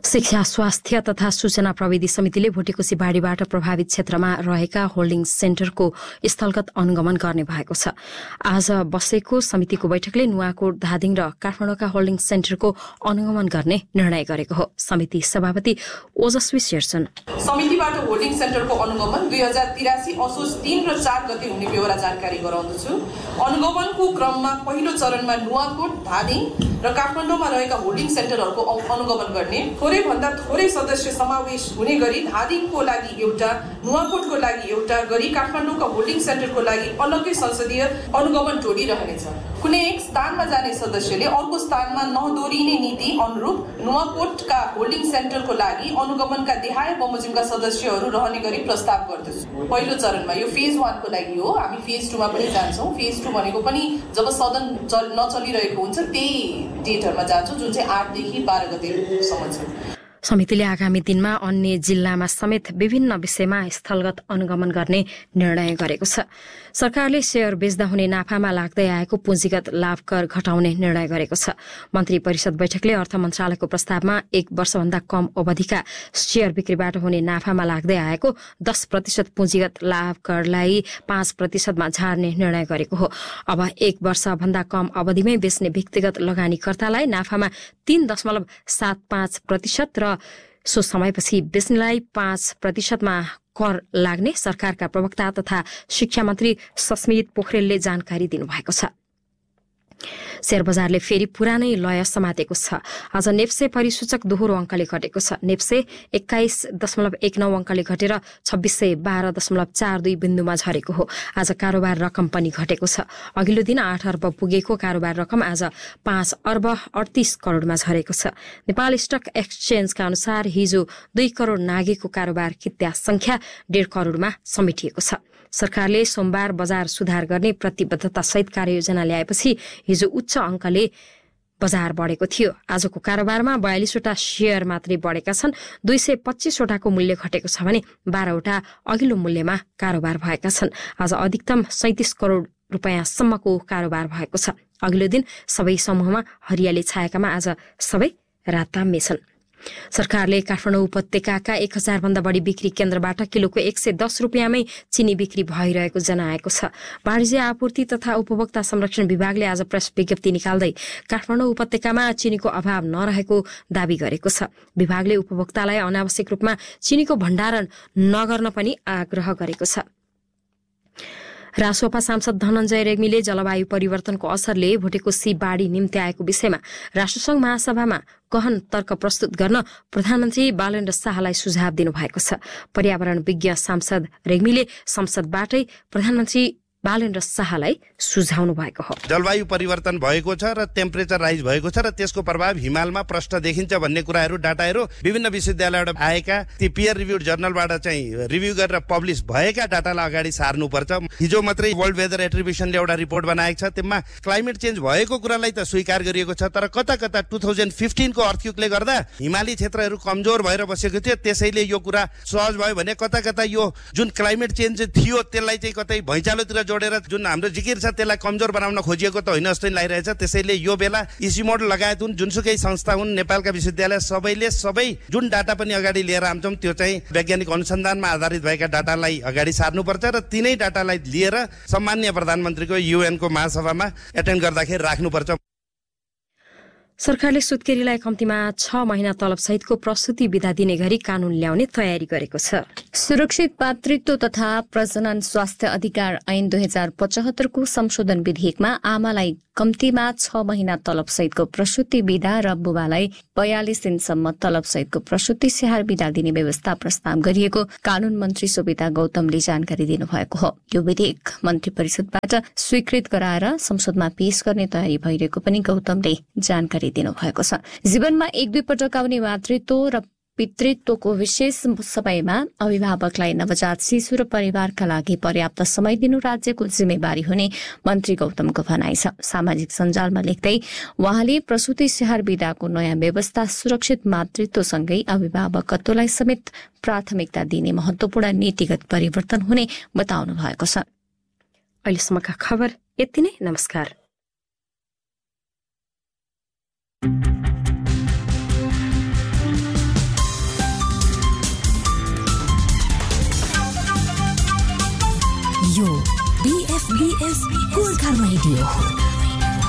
शिक्षा, स्वास्थ्य तथा सूचना प्रविधि समितिले भोटेकोशी बाढीबाट प्रभावित क्षेत्रमा रहेका होल्डिङ सेन्टरको स्थलगत अनुगमन गर्ने भएको छ। आज बसेको समितिको बैठकले नुवाकोट, धादिङ र काठमाडौँका होल्डिङ सेन्टरको अनुगमन गर्ने निर्णय गरेको हो। समिति सभापति ओजस्वी शेरचन, समितिबाट होल्डिङ सेन्टरको अनुगमन 2083 असोज 3 र 4 गते हुने बेहोरा जानकारी गराउँदछु। अनुगमनको क्रममा पहिलो चरणमा नुवाकोट, धादिङ र काठमाडौँमा रहेका होल्डिङ सेन्टरहरूको अनुगमन गर्ने, थोरै भन्दा थोरै सदस्य समावेश हुने गरी धादिङको लागि एउटा, नुवाकोटको लागि एउटा गरी काठमाडौँका होल्डिङ सेन्टरको लागि अलग्गै संसदीय अनुगमन टोली रहनेछ। कुनै एक स्थानमा जाने सदस्यले अर्को स्थानमा नदोरिने नीति अनुरूप नुवाकोटका होल्डिङ सेन्टरको लागि अनुगमनका देहाय बमोजिमका सदस्यहरू रहने गरी प्रस्ताव गर्दछु। पहिलो चरणमा यो फेज 1 को लागि हो। हामी फेज 2 मा पनि जान्छौँ। फेज 2 भनेको पनि जब सदन नचलिरहेको हुन्छ त्यही डेटहरुमा जान्छौँ, जुन चाहिँ 8 देखि 12 गतेसम्म छ। समितिले आगामी दिनमा अन्य जिल्लामा समेत विभिन्न विषयमा स्थलगत अनुगमन गर्ने निर्णय गरेको छ। सरकारले शेयर बेच्दा हुने नाफामा लाग्दै आएको पुँजीगत लाभ कर घटाउने निर्णय गरेको छ। मन्त्री परिषद बैठकले अर्थ मन्त्रालयको प्रस्तावमा 1 वर्षभन्दा कम अवधिका शेयर बिक्रीबाट हुने नाफामा लाग्दै आएको 10% पुँजीगत लाभ करलाई 5% मा झार्ने निर्णय गरेको हो। अब 1 वर्षभन्दा कम अवधिमै बेच्ने व्यक्तिगत लगानीकर्तालाई नाफामा 3.75% र सो समयपछि बेच्नेलाई 5% मा कर लाग्ने सरकारका प्रवक्ता तथा शिक्षा मन्त्री सस्मित पोखरेलले जानकारी दिनुभएको छ। शेयर बजारले फेरि पुरानै लय समातेको छ। आज नेप्से परिसूचक दोहोरो अंकले घटेको छ। नेप्से 21.19 अंकले घटेर 2612.42 बिन्दुमा झरेको हो। आज कारोबार रकम पनि घटेको छ। अघिल्लो दिन 8 अर्ब पुगेको कारोबार रकम आज 5 अर्ब 38 करोडमा झरेको छ। नेपाल स्टक एक्सचेन्जका अनुसार हिजो 2 करोड नागेको कारोबार कित्ता संख्या 1.5 करोडमा समेटिएको छ। सरकारले सोमबार बजार सुधार गर्ने प्रतिबद्धता सहित कार्ययोजना ल्याएपछि हिजो उच्च अंकले बजार बढेको थियो। आजको कारोबारमा 42 वटा शेयर मात्रै बढेका छन्। 225 वटाको मूल्य घटेको छ भने 12 वटा अघिल्लो मूल्यमा कारोबार भएका छन्। आज अधिकतम 37 करोड रुपैयाँसम्मको कारोबार भएको छ। अघिल्लो दिन सबै समूहमा हरियाली छाएकामा आज सबै राताम्य छन्। सरकारले काठमाडौँ उपत्यकाका 1000 भन्दा बढी बिक्री केन्द्रबाट किलोको 110 रुपियाँमै चिनी बिक्री भइरहेको जनाएको छ। वाणिज्य आपूर्ति तथा उपभोक्ता संरक्षण विभागले आज प्रेस विज्ञप्ति निकाल्दै काठमाडौँ उपत्यकामा चिनीको अभाव नरहेको दावी गरेको छ। विभागले उपभोक्तालाई अनावश्यक रूपमा चिनीको भण्डारण नगर्न पनि आग्रह गरेको छ। रासोपा सांसद धनञ्जय रेग्मीले जलवायु परिवर्तनको असरले भोटेकोशी बाढी निम्ति आएको विषयमा राष्ट्रसंघ महासभामा गहन तर्क प्रस्तुत गर्न प्रधानमन्त्री बालेन्द्र शाहलाई सुझाव दिनुभएको छ। पर्यावरण विज्ञ सांसद रेग्मीले संसदबाटै प्रधानमन्त्री बालेन्द्र शाहलाई सुझाउनु भएको हो। जलवायु परिवर्तन भएको छ र टेम्परेचर राइज भएको छ र त्यसको प्रभाव हिमालमा प्रष्ट देखिन्छ भन्ने कुराहरू डाटाहरू विभिन्न विश्वविद्यालयबाट आएका ती पियर रिभ्युड जर्नलबाट चाहिँ रिभ्यू गरेर पब्लिश भएका डाटालाई अगाडि सार्नुपर्छ। हिजो मात्रै वर्ल्ड वेदर एट्रिब्युसनले एउटा रिपोर्ट बनाएको छ। त्यसमा क्लाइमेट चेन्ज भएको कुरालाई त स्वीकार गरिएको छ, तर कता कता 2015 को अर्थक्वेकले गर्दा हिमाली क्षेत्रहरू कमजोर भएर बसेको थियो। त्यसैले यो कुरा सहज भयो भने कता कता यो जुन क्लाइमेट चेन्ज थियो त्यसलाई चाहिँ कतै भैँचालोतिर जोडेर जुन हाम्रो जिकिर छ त्यसलाई कमजोर बनाउन खोजिएको त होइन जस्तो लागिरहेछ। त्यसैले यो बेला इसिमोड लगायत हुन् जुनसुकै संस्था हुन् नेपालका विश्वविद्यालय सबै जुन डाटा पनि अगाडि लिएर आउँछौँ त्यो चाहिँ वैज्ञानिक अनुसन्धानमा आधारित भएका डाटालाई अगाडि सार्नुपर्छ र तिनै डाटालाई लिएर सम्माननीय प्रधानमन्त्रीको UN को महासभामा एटेन्ड गर्दाखेरि राख्नुपर्छ। सरकारले सुत्केरीलाई कम्तीमा 6 महिना तलब सहितको प्रसूति बिदा दिने गरी कानून ल्याउने तयारी गरेको छ। सुरक्षित मातृत्व तथा प्रजनन स्वास्थ्य अधिकार ऐन 2075 को संशोधन विधेयकमा आमालाई कम्तीमा 6 महिना तलब सहितको प्रसूति बिदा र बुबालाई 42 दिनसम्म तलब सहितको प्रसूति स्याहार बिदा दिने व्यवस्था प्रस्ताव गरिएको कानून मन्त्री सोभिता गौतमले जानकारी दिनुभएको हो। यो विधेयक मन्त्री परिषदबाट स्वीकृत गराएर संसदमा पेश गर्ने तयारी भइरहेको पनि गौतमले जानकारी दिनुभएको छ। जीवनमा 1-2 पटक आउने मातृत्व र पितृत्वको विशेष समयमा अभिभावकलाई नवजात शिशु र परिवारका लागि पर्याप्त समय दिनु राज्यको जिम्मेवारी हुने मन्त्री गौतमको भनाइ छ। सामाजिक सञ्जालमा लेख्दै उहाँले प्रसूति स्याहार बिदाको नयाँ व्यवस्था सुरक्षित मातृत्वसँगै अभिभावकत्वलाई समेत प्राथमिकता दिने महत्वपूर्ण नीतिगत परिवर्तन हुने बताउनु भएको छ। अहिलेसम्मका खबर यति नै। नमस्कार। BFBS Gorkha radio